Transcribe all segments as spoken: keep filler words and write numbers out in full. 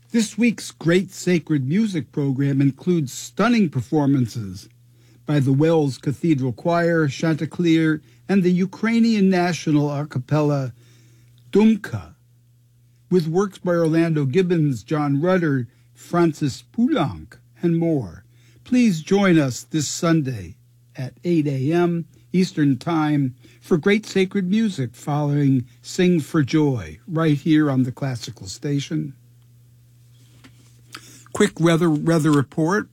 This week's Great Sacred Music program includes stunning performances by the Wells Cathedral Choir, Chanticleer, and the Ukrainian national a cappella Dumka, with works by Orlando Gibbons, John Rutter, Francis Poulenc, and more. Please join us this Sunday at eight a.m. Eastern Time for Great Sacred Music following Sing for Joy, right here on the Classical Station. Quick weather, weather report.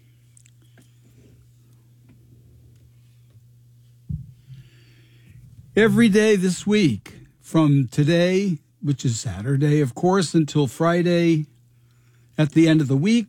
Every day this week, from today, which is Saturday, of course, until Friday, at the end of the week,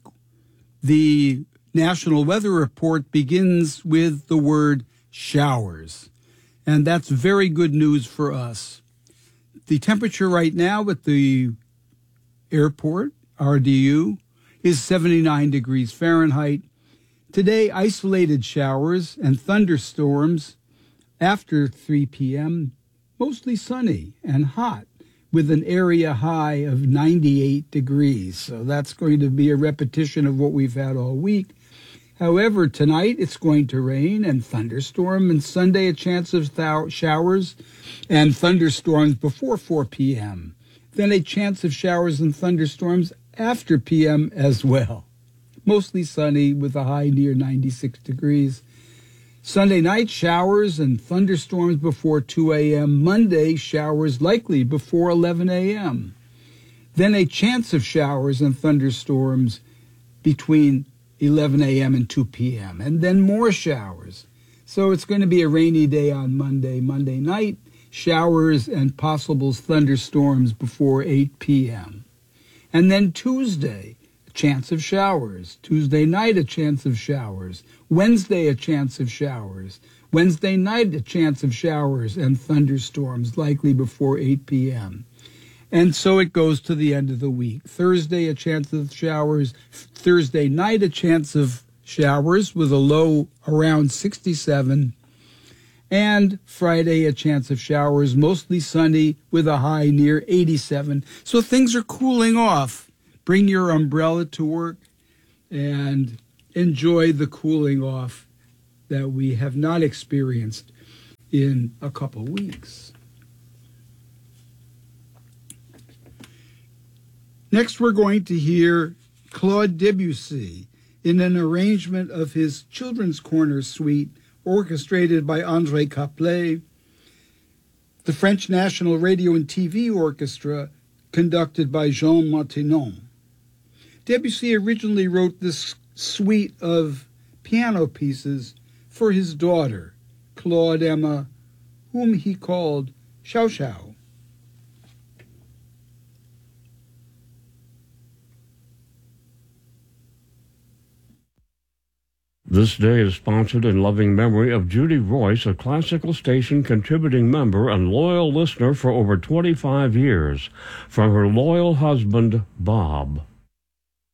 the National Weather Report begins with the word showers. And that's very good news for us. The temperature right now at the airport, R D U, is seventy-nine degrees Fahrenheit. Today, isolated showers and thunderstorms after three p.m., mostly sunny and hot with an area high of ninety-eight degrees. So that's going to be a repetition of what we've had all week. However, tonight it's going to rain and thunderstorm, and Sunday a chance of th- showers and thunderstorms before four p.m. Then a chance of showers and thunderstorms after p m as well. Mostly sunny with a high near ninety-six degrees. Sunday night, showers and thunderstorms before two a.m. Monday, showers likely before eleven a.m. Then a chance of showers and thunderstorms between eleven a.m. and two p.m. And then more showers. So it's going to be a rainy day on Monday. Monday night, showers and possible thunderstorms before eight p.m. And then Tuesday, a chance of showers. Tuesday night, a chance of showers. Wednesday, a chance of showers. Wednesday night, a chance of showers and thunderstorms, likely before eight p.m. And so it goes to the end of the week. Thursday, a chance of showers. Thursday night, a chance of showers with a low around sixty-seven. And Friday, a chance of showers, mostly sunny with a high near eighty-seven. So things are cooling off. Bring your umbrella to work and enjoy the cooling off that we have not experienced in a couple weeks. Next, we're going to hear Claude Debussy in an arrangement of his Children's Corner Suite, orchestrated by André Caplet, the French National Radio and T V Orchestra, conducted by Jean Martinon. Debussy originally wrote this suite of piano pieces for his daughter, Claude Emma, whom he called Xiao Xiao. This day is sponsored in loving memory of Judy Royce, a Classical Station contributing member and loyal listener for over twenty-five years, from her loyal husband, Bob.